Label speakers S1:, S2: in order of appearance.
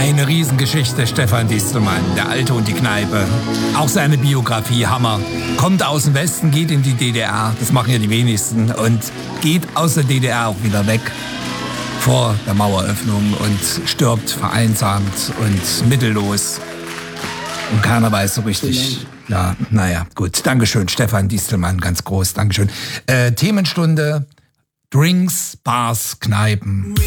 S1: Eine Riesengeschichte, Stefan Distelmann, der Alte und die Kneipe. Auch seine Biografie, Hammer. Kommt aus dem Westen, geht in die DDR, das machen ja die wenigsten, und geht aus der DDR auch wieder weg vor der Maueröffnung und stirbt vereinsamt und mittellos. Und keiner weiß so richtig. Ja, naja, gut. Dankeschön, Stefan Distelmann, ganz groß, Dankeschön. Themenstunde, Drinks, Bars, Kneipen.